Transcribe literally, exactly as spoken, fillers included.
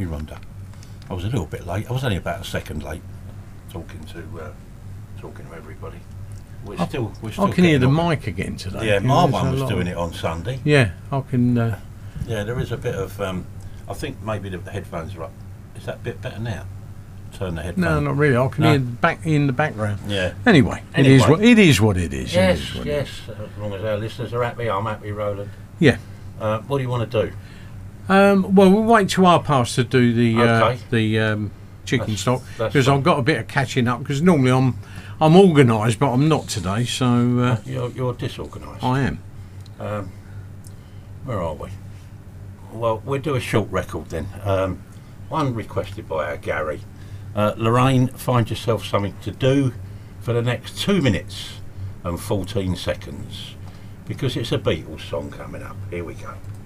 me, Rhonda? I was a little bit late. I was only about a second late talking to uh, talking to everybody. We're I, still, we're still I can hear the on. mic again today. Yeah, my There's one a was lot doing of- it on Sunday. Yeah, I can. Uh, Yeah, there is a bit of. Um, I think maybe the headphones are up. Is that a bit better now? Turn the headphones. no, not really. I can No. hear the back in the background. Yeah. Anyway, Anyway. it is what it is. What it is. It Yes, is what it yes. is. As long as our listeners are happy, I'm happy, Roland. Yeah. Uh, what do you want to do? Um, well, we'll wait till our past to do the uh, Okay. the um, chicken That's- stock that's because fine. I've got a bit of catching up because normally I'm I'm organised, but I'm not today. So uh, You're, you're disorganised. I am. Um, where are we? Well, we'll do a short record then. Um, one requested by our Gary. Uh, Lorraine, find yourself something to do for the next two minutes and fourteen seconds because it's a Beatles song coming up. Here we go.